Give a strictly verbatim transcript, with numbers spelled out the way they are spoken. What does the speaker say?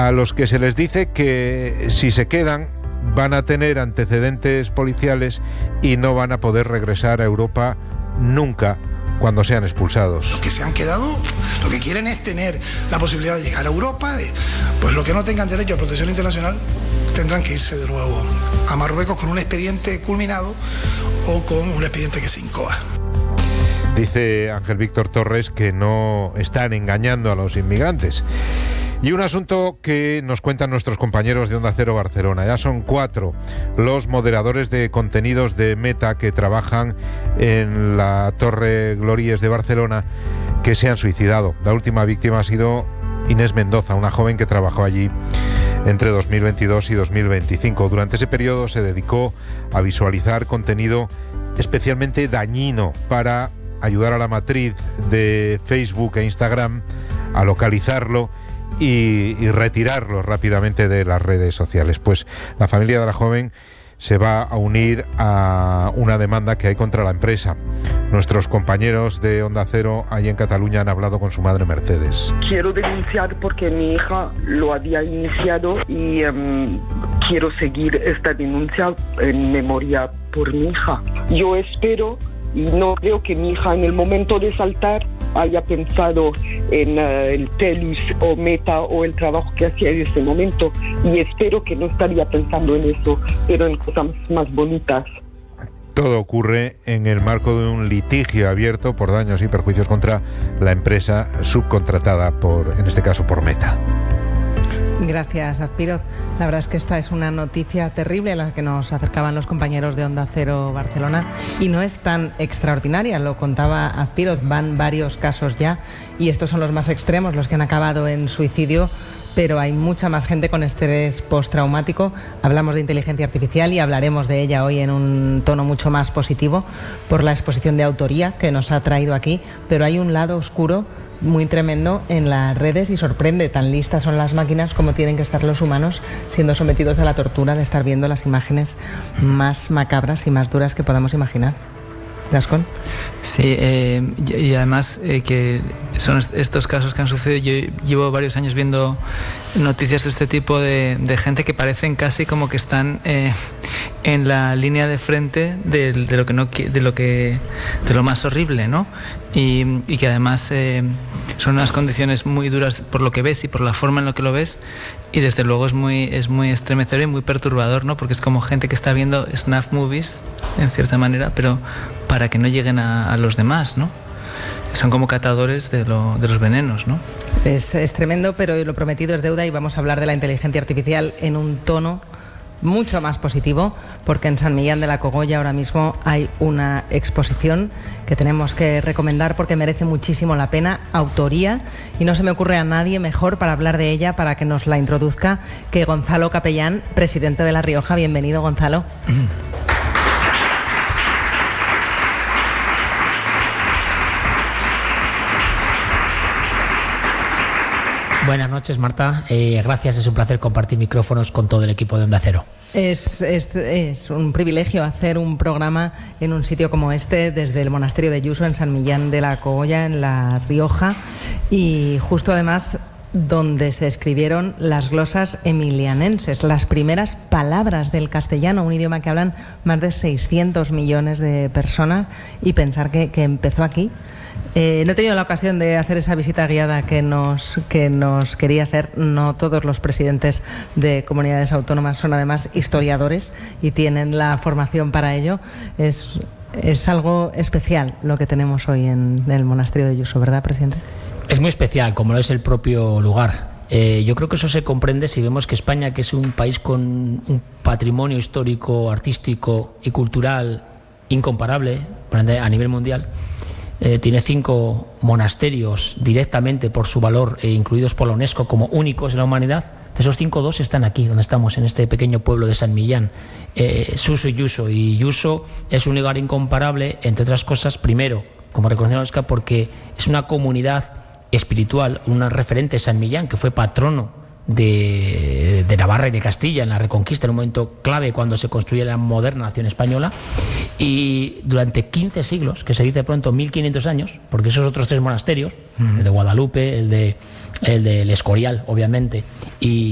a los que se les dice que si se quedan van a tener antecedentes policiales y no van a poder regresar a Europa nunca cuando sean expulsados. Los que se han quedado, lo que quieren es tener la posibilidad de llegar a Europa, de, pues los que no tengan derecho a protección internacional tendrán que irse de nuevo a Marruecos con un expediente culminado o con un expediente que se incoa. Dice Ángel Víctor Torres que no están engañando a los inmigrantes. Y un asunto que nos cuentan nuestros compañeros de Onda Cero Barcelona. Ya son cuatro los moderadores de contenidos de Meta que trabajan en la Torre Glorias de Barcelona que se han suicidado. La última víctima ha sido Inés Mendoza, una joven que trabajó allí entre dos mil veintidós y dos mil veinticinco. Durante ese periodo se dedicó a visualizar contenido especialmente dañino para ayudar a la matriz de Facebook e Instagram a localizarlo y, y retirarlo rápidamente de las redes sociales. Pues la familia de la joven se va a unir a una demanda que hay contra la empresa. Nuestros compañeros de Onda Cero ahí en Cataluña han hablado con su madre Mercedes. Quiero denunciar porque mi hija lo había iniciado y um, quiero seguir esta denuncia en memoria por mi hija. Yo espero y no creo que mi hija en el momento de saltar haya pensado en uh, el Telus o Meta o el trabajo que hacía en ese momento, y espero que no estaría pensando en eso, pero en cosas más bonitas. Todo ocurre en el marco de un litigio abierto por daños y perjuicios contra la empresa subcontratada por, en este caso, por Meta. Gracias, Azpiroz. La verdad es que esta es una noticia terrible a la que nos acercaban los compañeros de Onda Cero Barcelona y no es tan extraordinaria, lo contaba Azpiroz, van varios casos ya y estos son los más extremos, los que han acabado en suicidio, pero hay mucha más gente con estrés postraumático. Hablamos de inteligencia artificial y hablaremos de ella hoy en un tono mucho más positivo por la exposición de autoría que nos ha traído aquí, pero hay un lado oscuro muy tremendo en las redes y sorprende, tan listas son las máquinas como tienen que estar los humanos siendo sometidos a la tortura de estar viendo las imágenes más macabras y más duras que podamos imaginar. Gascón. Sí, eh, y además eh, que son estos casos que han sucedido. Yo llevo varios años viendo noticias de este tipo de, de gente que parecen casi como que están eh, en la línea de frente de, de lo que no de lo que de lo más horrible, ¿no? Y, y que además eh, son unas condiciones muy duras por lo que ves y por la forma en la que lo ves, y desde luego es muy es muy estremecedor y muy perturbador, ¿no? Porque es como gente que está viendo snuff movies en cierta manera, pero para que no lleguen a, a los demás, ¿no? Son como catadores de, lo, de los venenos, ¿no? Es, es tremendo, pero lo prometido es deuda y vamos a hablar de la inteligencia artificial en un tono mucho más positivo, porque en San Millán de la Cogolla ahora mismo hay una exposición que tenemos que recomendar porque merece muchísimo la pena, autoría, y no se me ocurre a nadie mejor para hablar de ella, para que nos la introduzca, que Gonzalo Capellán, presidente de La Rioja. Bienvenido, Gonzalo. Buenas noches, Marta. Eh, gracias, es un placer compartir micrófonos con todo el equipo de Onda Cero. Es, es, es un privilegio hacer un programa en un sitio como este, desde el monasterio de Yuso, en San Millán de la Cogolla, en La Rioja, y justo además donde se escribieron las glosas emilianenses, las primeras palabras del castellano, un idioma que hablan más de seiscientos millones de personas, y pensar que, que empezó aquí. Eh, no he tenido la ocasión de hacer esa visita guiada que nos, que nos quería hacer. No todos los presidentes de comunidades autónomas son además historiadores y tienen la formación para ello. Es, es algo especial lo que tenemos hoy en el monasterio de Yuso, ¿verdad, presidente? Es muy especial, como lo es el propio lugar. Eh, yo creo que eso se comprende si vemos que España, que es un país con un patrimonio histórico, artístico y cultural incomparable a nivel mundial, Eh, tiene cinco monasterios directamente por su valor, eh, incluidos por la UNESCO como únicos en la humanidad. De esos cinco, dos están aquí, donde estamos, en este pequeño pueblo de San Millán, eh, Suso y Yuso. Y Yuso es un lugar incomparable, entre otras cosas, primero, como reconoció la UNESCO, porque es una comunidad espiritual, una referente San Millán, que fue patrono de, de Navarra y de Castilla en la Reconquista, en un momento clave cuando se construye la moderna nación española, y durante quince siglos, que se dice pronto mil quinientos años, porque esos otros tres monasterios, uh-huh. el de Guadalupe, el de el del Escorial, obviamente, y